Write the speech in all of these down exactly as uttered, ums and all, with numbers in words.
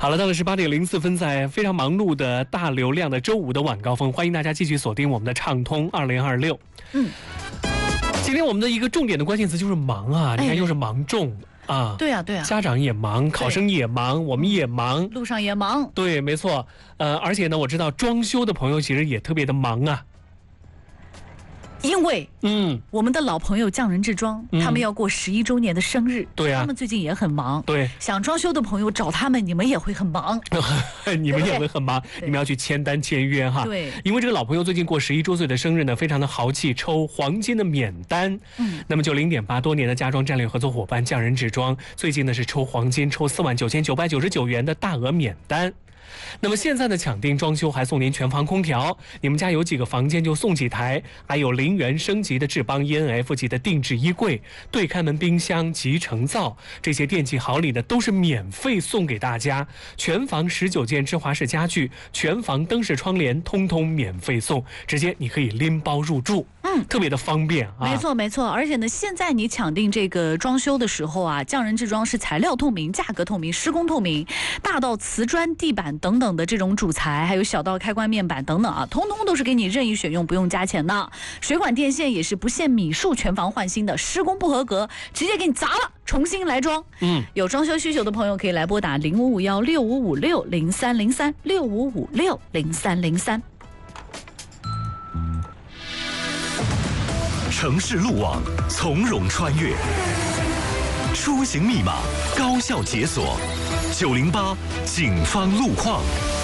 好了，到了十八点零四分，在非常忙碌的大流量的周五的晚高峰，欢迎大家继续锁定我们的畅通二零二六。嗯，今天我们的一个重点的关键词就是忙啊，你看又是芒种。啊， 对啊，对啊， 家长也忙，考生也忙，我们也忙， 路上也忙。 对，没错。呃，而且呢，我知道装修的朋友其实也特别的忙啊。 因为， 嗯， 我们的老朋友匠人制装，嗯、他们要过十一周年的生日， 对啊， 他们最近也很忙。 对， 想装修的朋友找他们，你们也会很忙， 你们也会很忙，你们要去签单签约哈。 对， 因为这个老朋友最近过十一周岁的生日呢，非常的豪气，抽黄金的免单。嗯，那么就零点八多年的家装战略合作伙伴匠人制装，最近呢是抽黄金，抽四万九千九百九十九元的大额免单。那么现在的抢定装修还送您全房空调，你们家有几个房间就送几台，还有零元升级的智邦 E N F 级的定制衣柜、对开门冰箱、集成灶，这些电器好礼呢都是免费送给大家。全房十九件芝华士家具，全房灯饰窗帘通通免费送，直接你可以拎包入住。嗯，特别的方便啊！ 没错没错，而且呢，现在你抢定这个装修的时候啊，匠人制装是材料透明、价格透明、施工透明，大到瓷砖、地板等等的这种主材，还有小到开关面板等等啊，通通都是给你任意选用，不用加钱的。水管电线也是不限米数，全房换新的，施工不合格直接给你砸了，重新来装。嗯，有装修需求的朋友可以来拨打零五五幺六五五六零三零三六五五六零三零三。 城市路网从容穿越，出行密码高效解锁，九零八警方路况。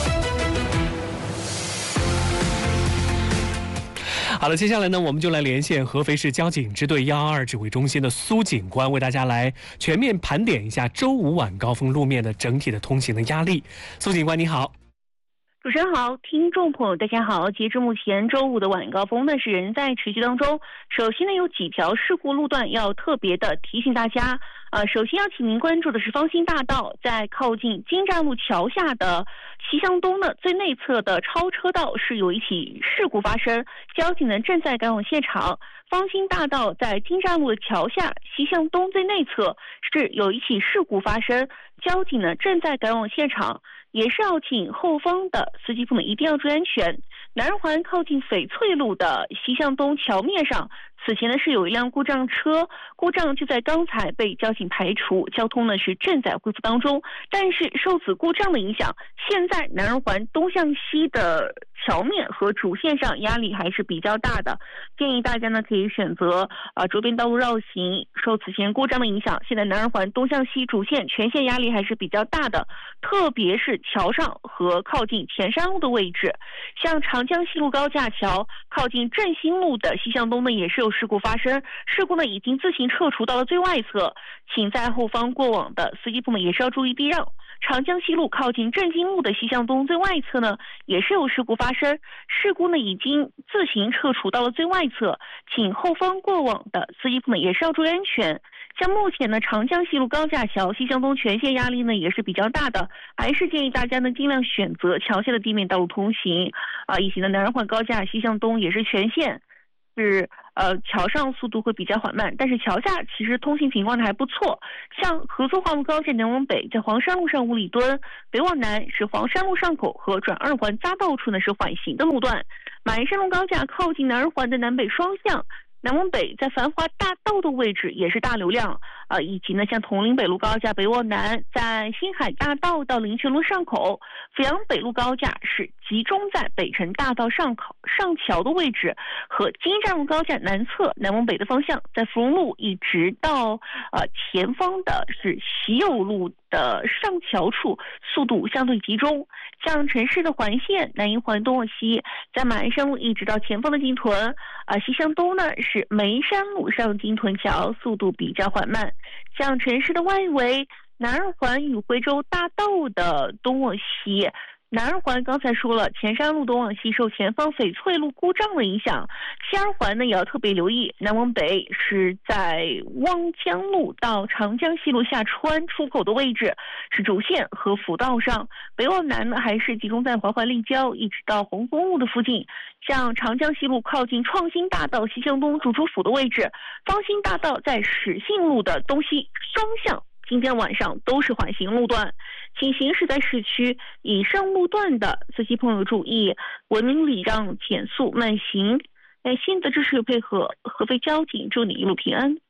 好了，接下来呢，我们就来连线合肥市交警支队一二二指挥中心的苏警官，为大家来全面盘点一下周五晚高峰路面的整体的通行的压力。苏警官你好。 主持人好，听众朋友大家好。截至目前，周五的晚高峰呢是仍在持续当中。首先呢，有几条事故路段要特别的提醒大家。呃，首先要请您关注的是方兴大道，在靠近金站路桥下的西向东的最内侧的超车道是有一起事故发生，交警呢正在赶往现场。方兴大道在金站路的桥下西向东最内侧是有一起事故发生，交警呢正在赶往现场。也是要请后方的司机朋友一定要注意安全。南二环靠近翡翠路的西向东桥面上，此前呢是有一辆故障车，故障就在刚才被交警排除，交通呢是正在恢复当中。但是受此故障的影响，现在南二环东向西的桥面和主线上压力还是比较大的，建议大家呢可以选择啊、呃、周边道路绕行。受此前故障的影响，现在南二环东向西主线全线压力还是比较大的，特别是桥上和靠近田山路的位置，像长江西路高架桥靠近振兴路的西向东呢也是有事故发生，事故呢已经自行撤除到了最外侧，请在后方过往的司机朋友们也是要注意避让。长江西路靠近振兴路的西向东最外侧呢也是有事故发生，事故呢已经自行撤除到了最外侧，请后方过往的司机朋友们也是要注意安全。像目前呢，长江西路高架桥西向东全线压力呢也是比较大的，还是建议大家呢尽量选择桥下的地面道路通行啊，以及呢南二环高架西向东也是全线是呃桥上速度会比较缓慢，但是桥下其实通行情况还不错。像合作化路高架南往北，在黄山路上五里墩，北往南是黄山路上口和转二环匝道处呢是缓行的路段。马鞍山路高架靠近南二环的南北双向，南往北在繁华大道的位置也是大流量，呃，以及呢像铜陵北路高架北往南，在新海大道到林泉路上口，阜阳北路高架是集中在北辰大道上口上桥的位置，和金站路高架南侧南往北的方向，在芙蓉路一直到呃前方的是喜友路的上桥处，速度相对集中。像城市的环线南一环东往西，在马鞍山路一直到前方的金屯，啊、呃、西向东呢是眉山路上金屯桥，速度比较缓慢。像城市的外围南二环与徽州大道的东往西，南二环刚才说了，前山路东往西受前方翡翠路故障的影响，西二环呢也要特别留意，南往北是在望江路到长江西路下川出口的位置是主线和辅道上，北往南呢还是集中在环环立交一直到红枫路的附近。像长江西路靠近创新大道西向东主出府的位置，方兴大道在始信路的东西双向今天晚上都是缓行路段，请行驶在市区以上路段的司机朋友注意，文明礼让，减速慢行。感谢您的支持与配合，合肥交警祝你一路平安。